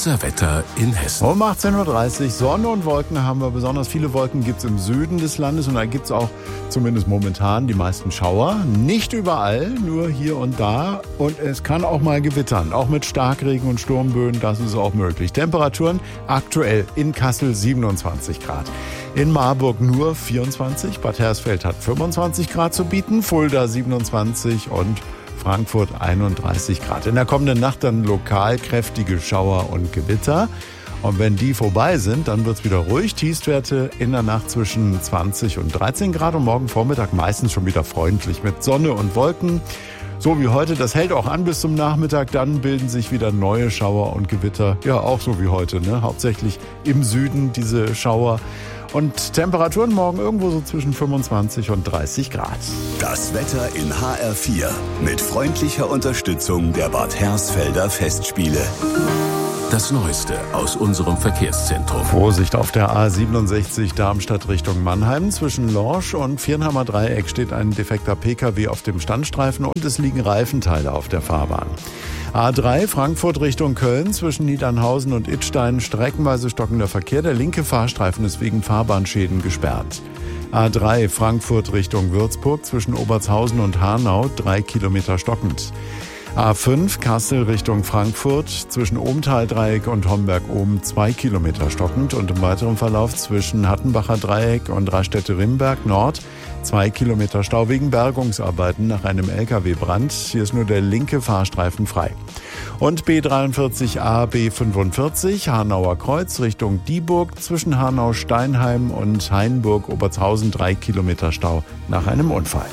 Unser Wetter in Hessen. Um 18.30 Uhr, Sonne und Wolken haben wir. Besonders viele Wolken gibt es im Süden des Landes und da gibt es auch zumindest momentan die meisten Schauer. Nicht überall, nur hier und da. Und es kann auch mal gewittern, auch mit Starkregen und Sturmböen, das ist auch möglich. Temperaturen aktuell in Kassel 27 Grad. In Marburg nur 24, Bad Hersfeld hat 25 Grad zu bieten, Fulda 27 und Frankfurt 31 Grad. In der kommenden Nacht dann lokal kräftige Schauer und Gewitter. Und wenn die vorbei sind, dann wird es wieder ruhig. Tiefstwerte in der Nacht zwischen 20 und 13 Grad und morgen Vormittag meistens schon wieder freundlich mit Sonne und Wolken. So wie heute, das hält auch an bis zum Nachmittag, dann bilden sich wieder neue Schauer und Gewitter. Ja, auch so wie heute, ne? Hauptsächlich im Süden diese Schauer. Und Temperaturen morgen irgendwo so zwischen 25 und 30 Grad. Das Wetter in HR4 mit freundlicher Unterstützung der Bad Hersfelder Festspiele. Das Neueste aus unserem Verkehrszentrum. Vorsicht auf der A67 Darmstadt Richtung Mannheim. Zwischen Lorsch und Viernheimer Dreieck steht ein defekter Pkw auf dem Standstreifen und es liegen Reifenteile auf der Fahrbahn. A3 Frankfurt Richtung Köln zwischen Niedernhausen und Idstein streckenweise stockender Verkehr. Der linke Fahrstreifen ist wegen Fahrbahnschäden gesperrt. A3 Frankfurt Richtung Würzburg zwischen Obertshausen und Hanau 3 Kilometer stockend. A5 Kassel Richtung Frankfurt zwischen Ohmtal-Dreieck und Homberg-Ohm 2 Kilometer stockend und im weiteren Verlauf zwischen Hattenbacher Dreieck und Raststätte-Rimberg Nord 2 Kilometer Stau wegen Bergungsarbeiten nach einem LKW-Brand. Hier ist nur der linke Fahrstreifen frei. Und B43A, B45 Hanauer Kreuz Richtung Dieburg zwischen Hanau-Steinheim und Hainburg-Obertshausen 3 Kilometer Stau nach einem Unfall.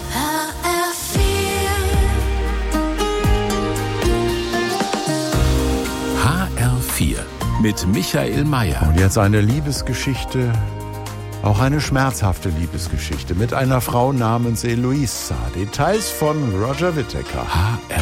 HR4 mit Michael Mayer. Und jetzt eine Liebesgeschichte, auch eine schmerzhafte Liebesgeschichte mit einer Frau namens Eloisa. Details von Roger Whittaker. HR